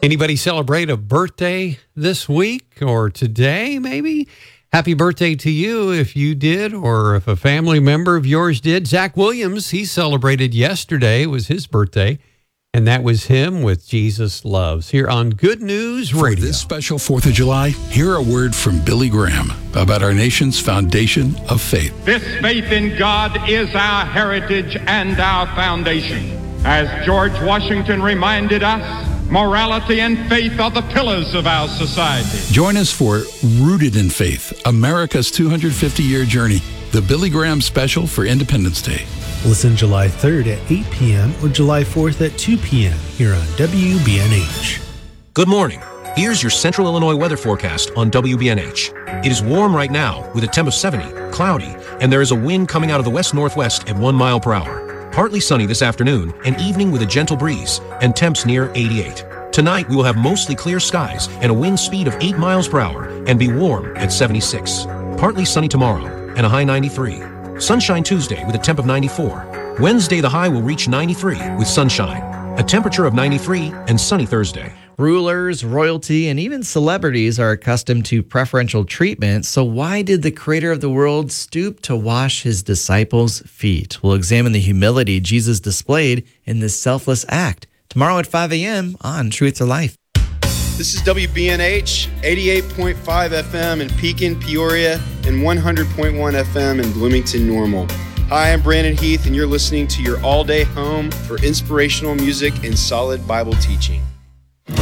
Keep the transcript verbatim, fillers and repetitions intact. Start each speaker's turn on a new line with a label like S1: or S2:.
S1: Anybody celebrate a birthday this week or today, maybe? Happy birthday to you if you did, or if a family member of yours did. Zach Williams, he celebrated yesterday. It was his birthday. And that was him with Jesus Loves here on Good News Radio.
S2: For this special fourth of July, hear a word from Billy Graham about our nation's foundation of faith.
S3: This faith in God is our heritage and our foundation. As George Washington reminded us, morality and faith are the pillars of our society.
S2: Join us for Rooted in Faith, America's two hundred fifty year journey, the Billy Graham special for Independence Day.
S4: Listen July third at eight p.m. or July fourth at two p.m. here on W B N H.
S5: Good morning. Here's your Central Illinois weather forecast on W B N H. It is warm right now with a temp of seventy, cloudy, and there is a wind coming out of the west-northwest at one mile per hour. Partly sunny this afternoon and evening with a gentle breeze and temps near eighty-eight. Tonight we will have mostly clear skies and a wind speed of eight miles per hour and be warm at seventy-six. Partly sunny tomorrow and a high ninety-three. Sunshine Tuesday with a temp of ninety-four. Wednesday the high will reach ninety-three with sunshine. A temperature of ninety-three and sunny Thursday.
S6: Rulers, royalty, and even celebrities are accustomed to preferential treatment, so why did the creator of the world stoop to wash his disciples' feet? We'll examine the humility Jesus displayed in this selfless act. Tomorrow at five a.m. on Truth to Life.
S7: This is W B N H, eighty-eight point five F M in Pekin, Peoria, and one hundred point one F M in Bloomington, Normal. Hi, I'm Brandon Heath, and you're listening to your all-day home for inspirational music and solid Bible teaching.